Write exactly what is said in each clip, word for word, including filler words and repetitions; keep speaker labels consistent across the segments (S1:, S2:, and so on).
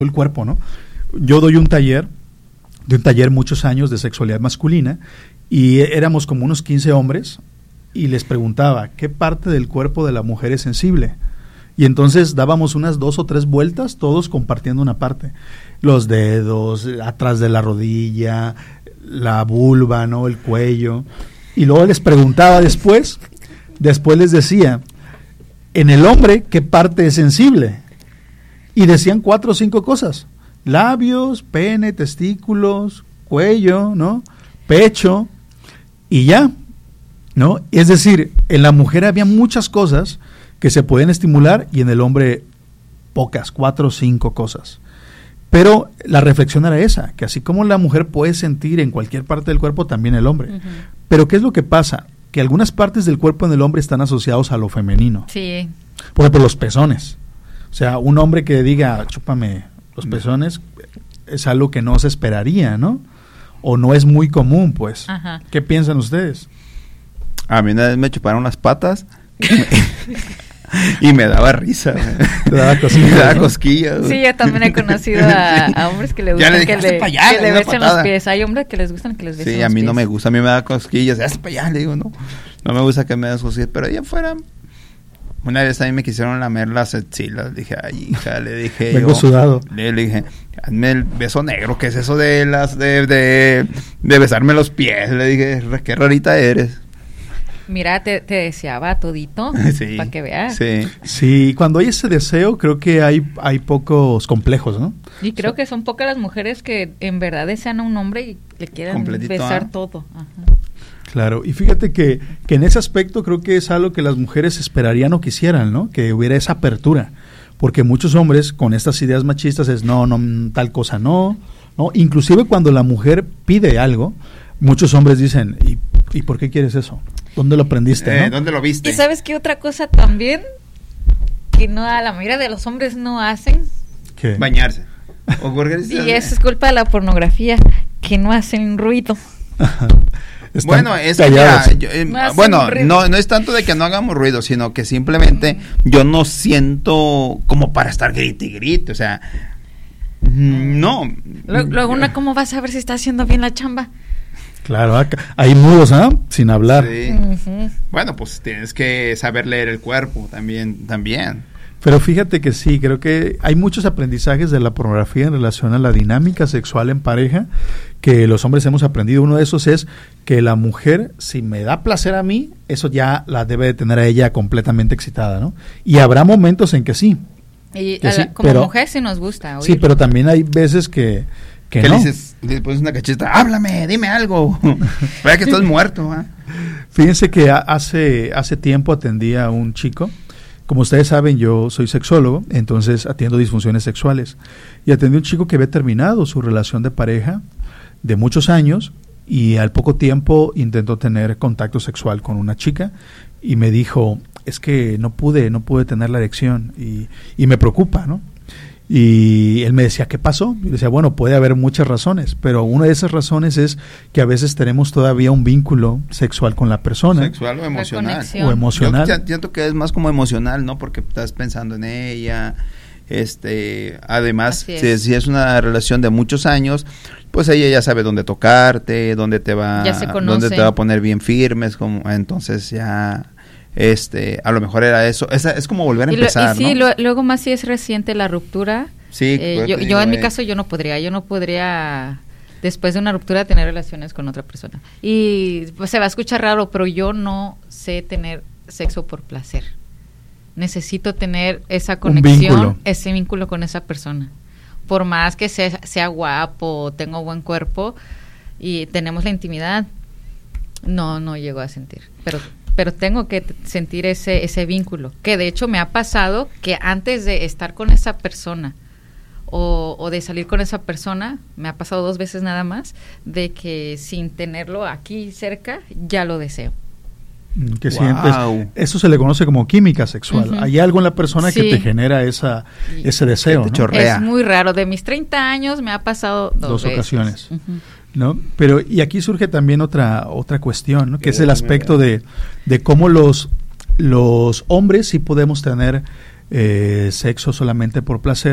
S1: el cuerpo, ¿no? Yo doy un taller, de un taller muchos años de sexualidad masculina, y éramos como unos quince hombres, y les preguntaba, ¿qué parte del cuerpo de la mujer es sensible? Y entonces dábamos unas dos o tres vueltas, todos compartiendo una parte. Los dedos, atrás de la rodilla, la vulva, ¿no? El cuello. Y luego les preguntaba después, después les decía, en el hombre, ¿qué parte es sensible? Y decían cuatro o cinco cosas. Labios, pene, testículos, cuello, ¿no? Pecho, y ya, ¿no? Es decir, en la mujer había muchas cosas que se pueden estimular y en el hombre pocas, cuatro o cinco cosas. Pero la reflexión era esa, que así como la mujer puede sentir en cualquier parte del cuerpo, también el hombre. Uh-huh. Pero ¿qué es lo que pasa? Que algunas partes del cuerpo en el hombre están asociados a lo femenino.
S2: Sí.
S1: Por ejemplo, los pezones. O sea, un hombre que diga, chúpame los pezones, es algo que no se esperaría, ¿no? O no es muy común, pues. Ajá. ¿Qué piensan ustedes?
S3: A mí una vez me chuparon las patas y me daba risa.
S1: Te daba cosquillas.
S3: Me daba cosquillas.
S2: Sí, yo también he conocido a, a hombres que le gustan le que le, allá, que le besen los pies. Hay hombres que les gustan que les besen los pies.
S3: Sí, a mí no me gusta, a mí me da cosquillas. Hazte para allá, le digo, no. No me gusta que me das cosquillas, pero allá afuera. Una vez a mí me quisieron lamer las axilas. Dije, ay, hija, le dije.
S1: Vengo
S3: yo,
S1: sudado.
S3: Le, le dije, hazme el beso negro. ¿Qué es eso de las de, de, de besarme los pies? Le dije, qué rarita eres.
S2: Mira, te, te deseaba todito, sí, para que veas.
S3: Sí,
S1: sí, cuando hay ese deseo, creo que hay, hay pocos complejos, ¿no?
S2: Y creo o sea, que son pocas las mujeres que en verdad desean a un hombre y le quieran besar, ¿eh? Todo. Ajá.
S1: Claro, y fíjate que, que en ese aspecto creo que es algo que las mujeres esperarían o quisieran, ¿no? Que hubiera esa apertura, porque muchos hombres con estas ideas machistas es no, no, tal cosa no, ¿no? Inclusive cuando la mujer pide algo, muchos hombres dicen, ¿y, ¿y por qué quieres eso? ¿Dónde lo aprendiste?
S3: Eh,
S1: ¿no?
S3: ¿Dónde lo viste?
S2: ¿Y sabes qué otra cosa también? Que no a la mayoría de los hombres no hacen.
S1: ¿Qué?
S3: Bañarse. O
S2: y eso es culpa de la pornografía, que no hacen ruido.
S3: Bueno, es que ya, yo, eh, no bueno, no, no es tanto de que no hagamos ruido, sino que simplemente yo no siento como para estar grite y grite, o sea, no.
S2: Luego, luego una, ¿cómo vas a ver si está haciendo bien la chamba?
S1: Claro, acá, hay mudos, ¿ah? ¿eh? Sin hablar.
S3: Sí. Uh-huh. Bueno, pues tienes que saber leer el cuerpo también, también.
S1: Pero fíjate que sí, creo que hay muchos aprendizajes de la pornografía en relación a la dinámica sexual en pareja que los hombres hemos aprendido. Uno de esos es que la mujer, si me da placer a mí, eso ya la debe de tener a ella completamente excitada, ¿no? Y habrá momentos en que sí.
S2: Y que sí, la, como pero, mujer sí nos gusta oírlo.
S1: Sí, pero también hay veces que que
S3: ¿Qué
S1: no?
S3: le dices? Le pones una cacheta, háblame, dime algo. Vaya que estás muerto, ¿eh?
S1: Fíjense que hace hace tiempo atendí a un chico. Como ustedes saben, yo soy sexólogo, entonces atiendo disfunciones sexuales. Y atendí a un chico que había terminado su relación de pareja de muchos años y al poco tiempo intentó tener contacto sexual con una chica y me dijo, es que no pude, no pude tener la erección y, y me preocupa, ¿no? Y él me decía, ¿qué pasó? Y decía, bueno, puede haber muchas razones, pero una de esas razones es que a veces tenemos todavía un vínculo sexual con la persona.
S3: Sexual o emocional.
S1: O emocional.
S3: Yo siento que es más como emocional, ¿no? Porque estás pensando en ella, este, además, es. Si, si es una relación de muchos años, pues ella ya sabe dónde tocarte, dónde te va,
S2: ya se
S3: dónde te va a poner bien firmes, como, entonces ya... Este, a lo mejor era eso, es, es como volver a
S2: y
S3: empezar,
S2: lo, y sí,
S3: ¿no?
S2: lo, luego más si es reciente la ruptura.
S3: Sí,
S2: eh, yo, yo en mi caso yo no podría, yo no podría después de una ruptura tener relaciones con otra persona. Y pues se va a escuchar raro, pero yo no sé tener sexo por placer. Necesito tener esa conexión, vínculo. ese vínculo con esa persona. Por más que sea, sea guapo, tengo buen cuerpo y tenemos la intimidad, no, no llego a sentir, pero pero tengo que sentir ese ese vínculo, que de hecho me ha pasado que antes de estar con esa persona o, o de salir con esa persona, me ha pasado dos veces nada más, de que sin tenerlo aquí cerca, ya lo deseo.
S1: ¿Qué wow. sientes? Eso se le conoce como química sexual. Uh-huh. Hay algo en la persona sí. que te genera esa
S2: y
S1: ese deseo,
S3: te chorrea.
S2: Es muy raro, de mis treinta años me ha pasado dos,
S1: dos
S2: veces.
S1: ocasiones. Uh-huh. ¿No? Pero y aquí surge también otra otra cuestión, ¿no? Que es el aspecto de, de cómo los los hombres sí podemos tener eh, sexo solamente por placer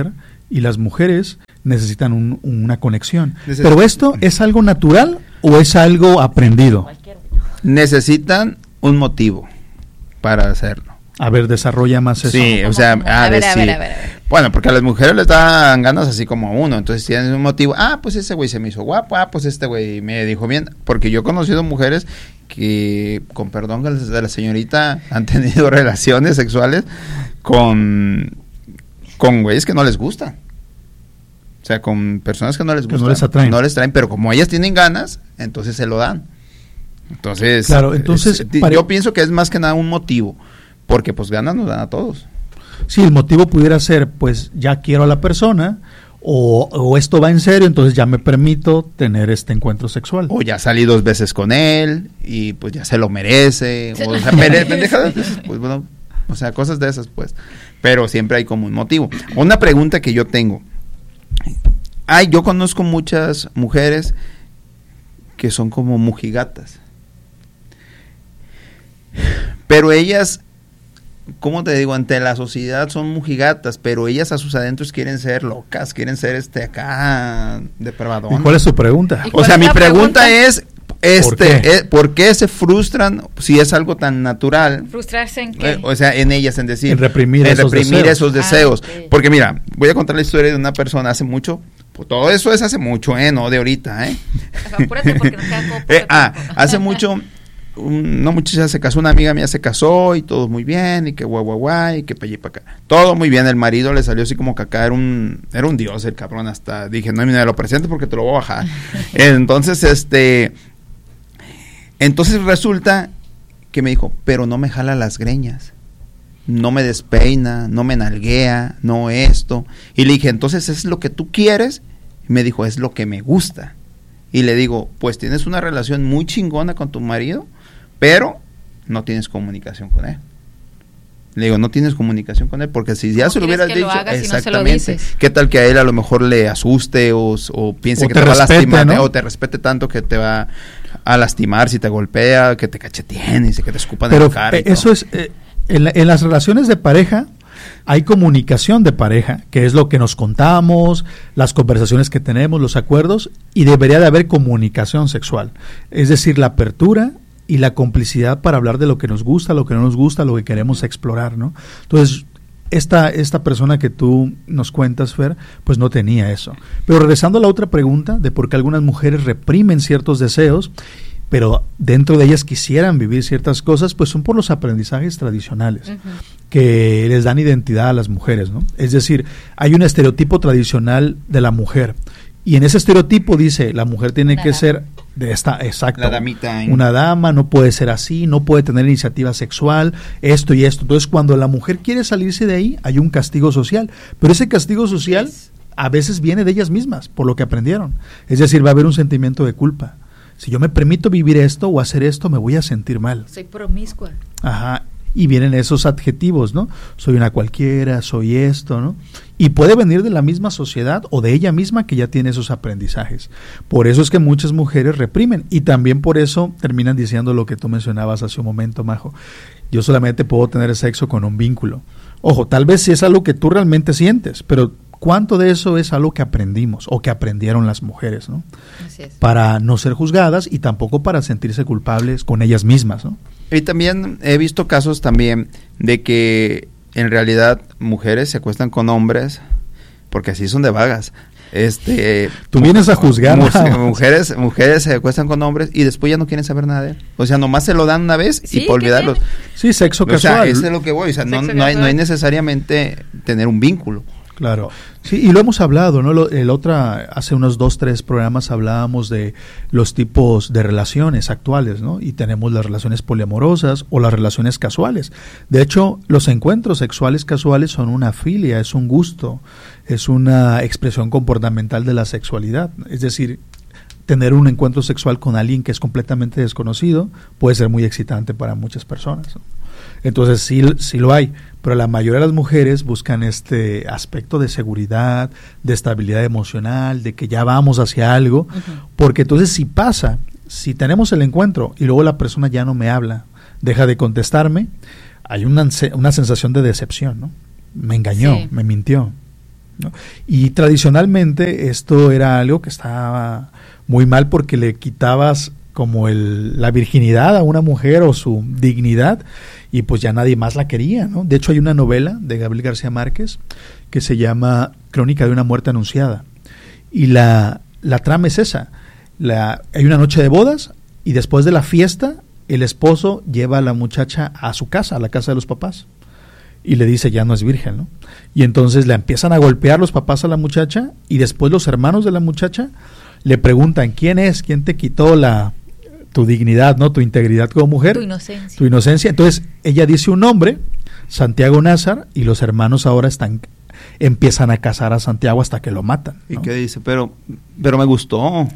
S1: y las mujeres necesitan un, una conexión. Neces- Pero esto es algo natural o es algo aprendido.
S3: Necesitan un motivo para hacerlo.
S1: A ver, desarrolla más eso.
S3: Sí, o sea, a, a, ver, decir, a, ver, a, ver, a ver. Bueno, porque a las mujeres les dan ganas así como a uno, entonces tienen un motivo, ah, pues ese güey se me hizo guapo, ah, pues este güey me dijo bien, porque yo he conocido mujeres que, con perdón de la señorita, han tenido relaciones sexuales con, con güeyes que no les gustan. O sea, con personas que no les gustan.
S1: Que no les atraen.
S3: No les traen, pero como ellas tienen ganas, entonces se lo dan. Entonces,
S1: claro, entonces
S3: es, yo pienso que es más que nada un motivo. Porque pues ganas nos dan a todos.
S1: Sí, el motivo pudiera ser, pues ya quiero a la persona, o, o esto va en serio, entonces ya me permito tener este encuentro sexual.
S3: O ya salí dos veces con él, y pues ya se lo merece, o, o sea, pendejadas de esas, pues bueno, o sea, cosas de esas, pues. Pero siempre hay como un motivo. Una pregunta que yo tengo. Ay, yo conozco muchas mujeres que son como mujigatas. Pero ellas, ¿cómo te digo? Ante la sociedad son mujigatas, pero ellas a sus adentros quieren ser locas, quieren ser este acá depravadonas.
S1: ¿Y cuál es tu pregunta?
S3: O sea, mi pregunta, pregunta es, este, ¿por qué? Eh, ¿por qué se frustran si es algo tan natural?
S2: ¿Frustrarse en qué?
S3: Eh, o sea, en ellas, en decir,
S1: en reprimir,
S3: en
S1: esos,
S3: reprimir
S1: deseos.
S3: esos deseos.
S2: Ah, okay.
S3: Porque mira, voy a contar la historia de una persona hace mucho. Pues todo eso es hace mucho, ¿eh? No de ahorita, ¿eh?
S2: Apúrate porque nos queda poco
S3: eh, ah, hace mucho. Una muchacha se casó, una amiga mía se casó y todo muy bien, y que guay, guay, guay, y que para allí para acá. Todo muy bien, el marido le salió así como que acá era un, era un dios el cabrón, hasta dije, no me lo presentes porque te lo voy a bajar. Entonces, este, entonces resulta que me dijo, pero no me jala las greñas, no me despeina, no me nalguea, no esto. Y le dije, entonces es lo que tú quieres, y me dijo, es lo que me gusta. Y le digo, pues tienes una relación muy chingona con tu marido, pero no tienes comunicación con él. Le digo, no tienes comunicación con él, porque si ya se lo hubieras dicho,
S2: lo
S3: exactamente,
S2: si no
S3: qué tal que a él a lo mejor le asuste o, o piense
S1: o
S3: que
S1: te,
S3: te va
S1: respete,
S3: a lastimar,
S1: ¿no?
S3: O te respete tanto que te va a lastimar si te golpea, que te cacheteen y que te escupan
S1: pero
S3: en la cara.
S1: Eh, eso es, eh, en, la, en las relaciones de pareja hay comunicación de pareja, que es lo que nos contamos, las conversaciones que tenemos, los acuerdos, y debería de haber comunicación sexual, es decir, la apertura y la complicidad para hablar de lo que nos gusta, lo que no nos gusta, lo que queremos explorar, ¿no? Entonces, esta, esta persona que tú nos cuentas, Fer, pues no tenía eso. Pero regresando a la otra pregunta, de por qué algunas mujeres reprimen ciertos deseos, pero dentro de ellas quisieran vivir ciertas cosas, pues son por los aprendizajes tradicionales, uh-huh, que les dan identidad a las mujeres, ¿no? Es decir, hay un estereotipo tradicional de la mujer, y en ese estereotipo dice, la mujer tiene una que dama. ser de esta, exacto,
S3: la damita, ¿eh?
S1: Una dama, no puede ser así, no puede tener iniciativa sexual, esto y esto. Entonces, cuando la mujer quiere salirse de ahí, hay un castigo social, pero ese castigo social yes. a veces viene de ellas mismas, por lo que aprendieron. Es decir, va a haber un sentimiento de culpa. Si yo me permito vivir esto o hacer esto, me voy a sentir mal.
S2: Soy promiscua.
S1: Ajá, y vienen esos adjetivos, ¿no? Soy una cualquiera, soy esto, ¿no? Y puede venir de la misma sociedad o de ella misma que ya tiene esos aprendizajes. Por eso es que muchas mujeres reprimen, y también por eso terminan diciendo lo que tú mencionabas hace un momento, Majo. Yo solamente puedo tener sexo con un vínculo. Ojo, tal vez sí es algo que tú realmente sientes, pero ¿cuánto de eso es algo que aprendimos o que aprendieron las mujeres, ¿no?
S2: Así es. Para
S1: no ser juzgadas y tampoco para sentirse culpables con ellas mismas, ¿no?
S3: Y también he visto casos también de que en realidad mujeres se acuestan con hombres porque así son de vagas. Este,
S1: tú vienes a juzgar.
S3: Mu- mujeres, mujeres se acuestan con hombres y después ya no quieren saber nada de él. O sea, nomás se lo dan una vez
S2: ¿Sí?
S3: y para olvidarlos.
S1: Sí, sexo casual.
S3: O sea, eso es lo que voy. O sea, no, no, hay, no hay necesariamente tener un vínculo.
S1: Claro, sí, y lo hemos hablado, ¿no? Lo, el otra, hace unos dos, tres programas hablábamos de los tipos de relaciones actuales, ¿no? Y tenemos las relaciones poliamorosas o las relaciones casuales. De hecho, los encuentros sexuales casuales son una filia, es un gusto, es una expresión comportamental de la sexualidad. Es decir, tener un encuentro sexual con alguien que es completamente desconocido puede ser muy excitante para muchas personas, ¿no? Entonces sí, sí lo hay, pero la mayoría de las mujeres buscan este aspecto de seguridad, de estabilidad emocional, de que ya vamos hacia algo, uh-huh. porque entonces si pasa, si tenemos el encuentro y luego la persona ya no me habla, deja de contestarme, hay una, una sensación de decepción, ¿no? Me engañó, sí. me mintió. ¿no? Y tradicionalmente esto era algo que estaba muy mal porque le quitabas como el, la virginidad a una mujer o su dignidad y pues ya nadie más la quería, ¿no? De hecho hay una novela de Gabriel García Márquez que se llama Crónica de una muerte anunciada y la, la trama es esa, la, hay una noche de bodas y después de la fiesta el esposo lleva a la muchacha a su casa, a la casa de los papás y le dice ya no es virgen, ¿no? Y entonces le empiezan a golpear los papás a la muchacha y después los hermanos de la muchacha le preguntan quién es, quién te quitó la tu dignidad, ¿no? Tu integridad como mujer,
S2: tu inocencia.
S1: Tu inocencia. Entonces ella dice un nombre, Santiago Nazar, y los hermanos ahora están empiezan a cazar a Santiago hasta que lo matan, ¿no?
S3: ¿Y qué dice? Pero pero me gustó.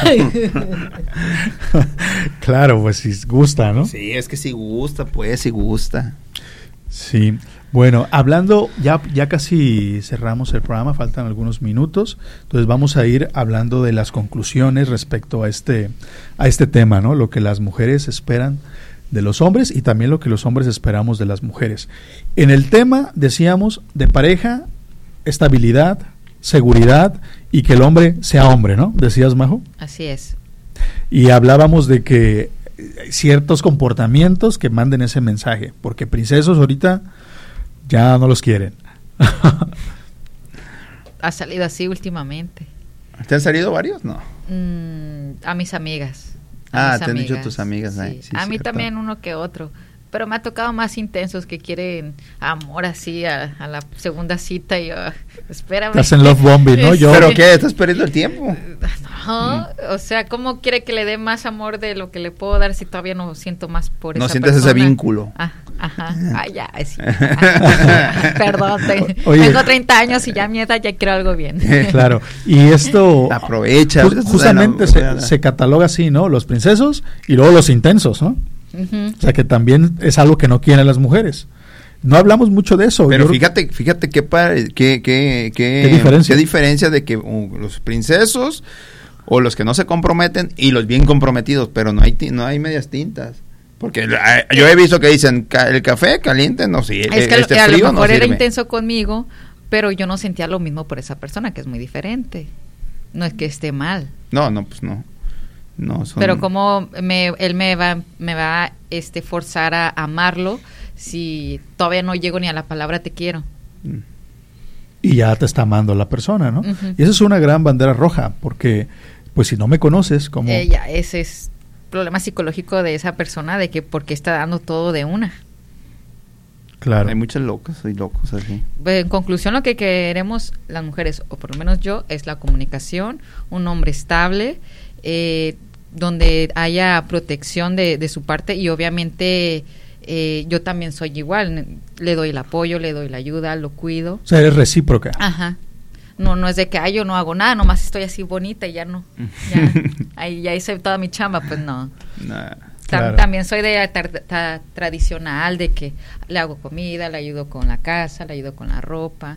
S1: Claro, pues sí gusta, ¿no?
S3: Sí, es que sí gusta, pues sí gusta.
S1: Sí. Bueno, hablando, ya, ya casi cerramos el programa, faltan algunos minutos, entonces vamos a ir hablando de las conclusiones respecto a este, a este tema, ¿no? Lo que las mujeres esperan de los hombres y también lo que los hombres esperamos de las mujeres. En el tema, decíamos, de pareja, estabilidad, seguridad y que el hombre sea hombre, ¿no? ¿Decías, Majo?
S2: Así es.
S1: Y hablábamos de que ciertos comportamientos que manden ese mensaje, porque princesos ahorita ya no los quieren.
S2: Ha salido así últimamente.
S3: ¿Te han salido varios? No.
S2: Mm, a mis amigas. A
S3: ah,
S2: mis
S3: te han
S2: amigas,
S3: dicho tus amigas.
S2: Sí.
S3: Ahí, sí,
S2: a mí
S3: cierto.
S2: también uno que otro. Pero me ha tocado más intensos que quieren amor así a, a la segunda cita y yo, espérame.
S1: Estás en love bombing, ¿no? Yo,
S3: ¿Pero qué? ¿Estás perdiendo el tiempo?
S2: No, mm. o sea, ¿cómo quiere que le dé más amor de lo que le puedo dar si todavía no siento más por
S3: no
S2: esa
S3: sientes
S2: persona?
S3: ese vínculo.
S2: Ah, ajá, ah, ya, sí. Perdón, te, tengo treinta años y ya a mi edad ya quiero algo bien.
S1: Claro, y esto
S3: aprovecha.
S1: Ju- justamente se, se cataloga así, ¿no? Los princesos y luego los intensos, ¿no? Uh-huh. O sea que también es algo que no quieren las mujeres. No hablamos mucho de eso.
S3: Pero fíjate, fíjate qué, qué, qué, qué,
S1: ¿Qué diferencia?
S3: qué diferencia de que uh, los princesos o los que no se comprometen y los bien comprometidos, pero no hay no hay medias tintas. Porque eh, yo he visto que dicen ca- el café caliente, no sí,
S2: es que
S3: este
S2: a
S3: frío
S2: lo mejor
S3: no
S2: era
S3: sirve.
S2: intenso conmigo, pero yo no sentía lo mismo por esa persona, que es muy diferente. No es que esté mal.
S3: No, no, pues no. No, son...
S2: Pero como me, él me va me va este forzar a amarlo si todavía no llego ni a la palabra te quiero.
S1: Y ya te está amando la persona, ¿no?
S2: Uh-huh.
S1: Y esa es una gran bandera roja, porque pues si no me conoces, como
S2: eh, ya, ese es problema psicológico de esa persona, de que por qué está dando todo de una.
S1: Claro.
S3: Hay muchas locas y locos así.
S2: En conclusión, lo que queremos las mujeres, o por lo menos yo, es la comunicación, un hombre estable, eh, donde haya protección de, de su parte y obviamente eh, yo también soy igual, le doy el apoyo, le doy la ayuda, lo cuido.
S1: O sea, eres recíproca.
S2: Ajá. No, no es de que ay, yo no hago nada, nomás estoy así bonita y ya no. Ya, ahí ya hice toda mi chamba, pues no.
S3: Nah.
S1: Claro.
S2: También soy de tra- tra- tradicional, de que le hago comida, le ayudo con la casa, le ayudo con la ropa.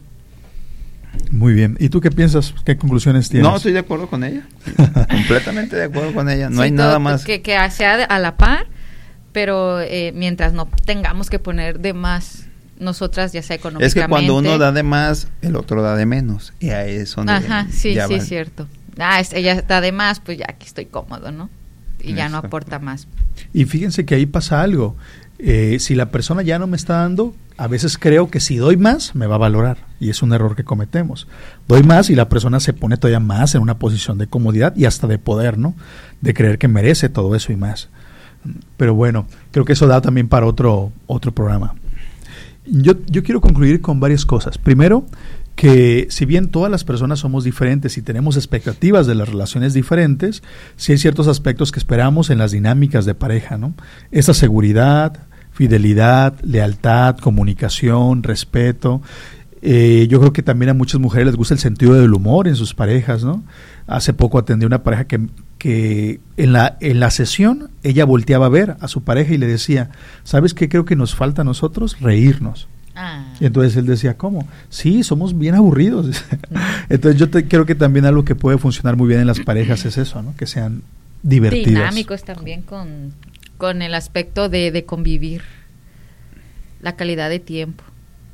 S1: Muy bien. ¿Y tú qué piensas? ¿Qué conclusiones tienes?
S3: No, estoy de acuerdo con ella. Completamente de acuerdo con ella. No
S2: sí,
S3: hay
S2: todo,
S3: nada más.
S2: Que, que sea a la par, pero eh, mientras no tengamos que poner de más nosotras, ya sea económicamente.
S3: Es que cuando uno da de más, el otro da de menos. Y ahí es donde
S2: Ajá, sí,
S3: ya
S2: sí,
S3: va.
S2: es cierto. Ah, es, ella da de más, pues ya aquí estoy cómodo, ¿no? Y ya no aporta más.
S1: Y fíjense que ahí pasa algo. Eh, si la persona ya no me está dando, a veces creo que si doy más, me va a valorar. Y es un error que cometemos. Doy más y la persona se pone todavía más en una posición de comodidad y hasta de poder, ¿no? De creer que merece todo eso y más. Pero bueno, creo que eso da también para otro, otro programa. Yo, yo quiero concluir con varias cosas. Primero, que si bien todas las personas somos diferentes y tenemos expectativas de las relaciones diferentes, sí hay ciertos aspectos que esperamos en las dinámicas de pareja, ¿no? Esa seguridad, fidelidad, lealtad, comunicación, respeto. Eh, yo creo que también a muchas mujeres les gusta el sentido del humor en sus parejas, ¿no? Hace poco atendí a una pareja que, que en la, en la sesión ella volteaba a ver a su pareja y le decía, ¿sabes qué creo que nos falta a nosotros? Reírnos. Ah. Y entonces él decía, ¿cómo? Sí, somos bien aburridos. Entonces yo te, creo que también algo que puede funcionar muy bien en las parejas es eso, ¿no? Que sean divertidos.
S2: Dinámicos también con, con el aspecto de, de convivir, la calidad de tiempo.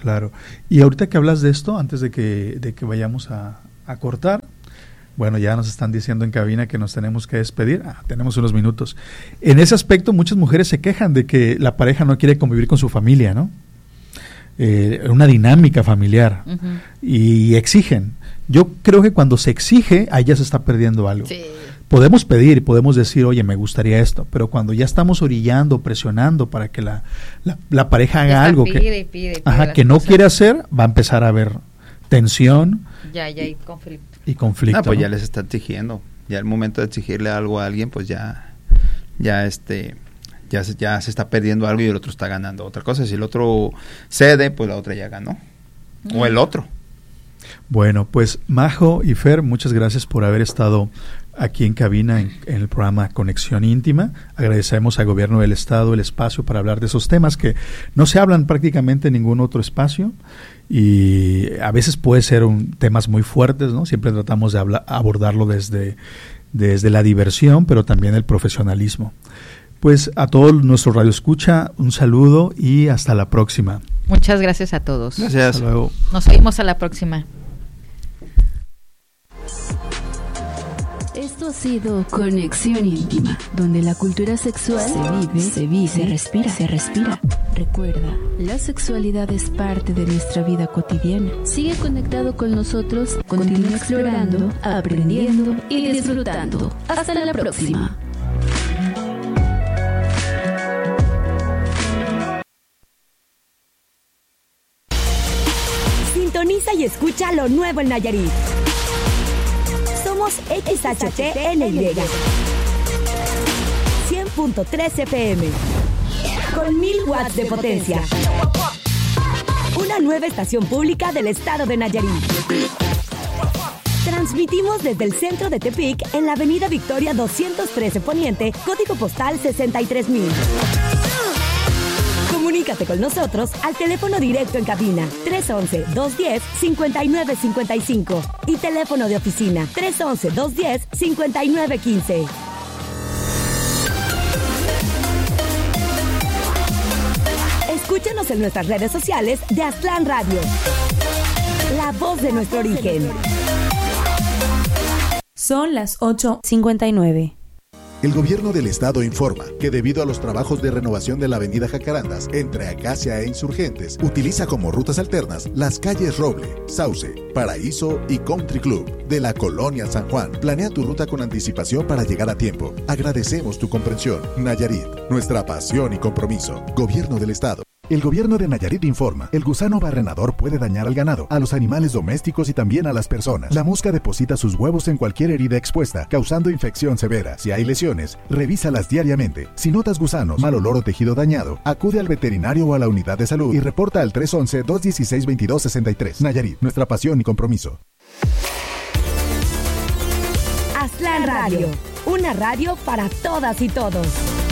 S1: Claro. Y ahorita que hablas de esto, antes de que, de que vayamos a, a cortar, bueno, ya nos están diciendo en cabina que nos tenemos que despedir. Ah, tenemos unos minutos. En ese aspecto, muchas mujeres se quejan de que la pareja no quiere convivir con su familia, ¿no? Eh, una dinámica familiar. Uh-huh. Y exigen. Yo creo que cuando se exige, ahí ya se está perdiendo algo. Sí. Podemos pedir, podemos decir, oye, me gustaría esto, pero cuando ya estamos orillando, presionando para que la, la, la pareja haga algo pide, que, pide, pide ajá, que no quiere hacer, va a empezar a haber tensión.
S2: Ya, ya hay conflicto.
S1: Y conflicto.
S3: No, pues
S1: ¿no?
S3: ya les está exigiendo. Ya el momento de exigirle algo a alguien, pues ya, ya este, ya se, ya se está perdiendo algo y el otro está ganando otra cosa. Si el otro cede, pues la otra ya ganó. Mm. O el otro.
S1: Bueno, pues Majo y Fer, muchas gracias por haber estado aquí en cabina en, en el programa Conexión Íntima. Agradecemos al Gobierno del Estado el espacio para hablar de esos temas que no se hablan prácticamente en ningún otro espacio y a veces puede ser un, temas muy fuertes, ¿no? Siempre tratamos de habla, abordarlo desde, desde la diversión, pero también el profesionalismo. Pues a todo nuestro radio escucha, un saludo y hasta la próxima.
S2: Muchas gracias a todos.
S3: Gracias.
S1: Hasta luego.
S2: Nos oímos a la próxima.
S4: Esto ha sido Conexión Íntima, donde la cultura sexual se vive, se vive, se respira, se respira. Recuerda, la sexualidad es parte de nuestra vida cotidiana. Sigue conectado con nosotros, continúa explorando, aprendiendo y disfrutando. Hasta la próxima.
S5: Sintoniza y escucha lo nuevo en Nayarit. Somos X H T N Y cien punto tres F M con mil watts de potencia. Una nueva estación pública del estado de Nayarit. Transmitimos desde el centro de Tepic en la avenida Victoria doscientos trece Poniente, código postal sesenta y tres mil. Comunícate con nosotros al teléfono directo en cabina tres once, dos diez, cincuenta y nueve cincuenta y cinco y teléfono de oficina tres once, dos diez, cincuenta y nueve quince. Escúchanos en nuestras redes sociales de Aztlán Radio, la voz de nuestro origen.
S6: Son las ocho cincuenta y nueve.
S7: El Gobierno del Estado informa que debido a los trabajos de renovación de la avenida Jacarandas entre Acacia e Insurgentes, utiliza como rutas alternas las calles Roble, Sauce, Paraíso y Country Club de la Colonia San Juan. Planea tu ruta con anticipación para llegar a tiempo. Agradecemos tu comprensión. Nayarit, nuestra pasión y compromiso. Gobierno del Estado. El Gobierno de Nayarit informa, el gusano barrenador puede dañar al ganado, a los animales domésticos y también a las personas. La mosca deposita sus huevos en cualquier herida expuesta, causando infección severa. Si hay lesiones, revísalas diariamente. Si notas gusanos, mal olor o tejido dañado, acude al veterinario o a la unidad de salud y reporta al tres once, dos dieciséis, veintidós sesenta y tres. Nayarit, nuestra pasión y compromiso.
S5: Aztlán Radio, una radio para todas y todos.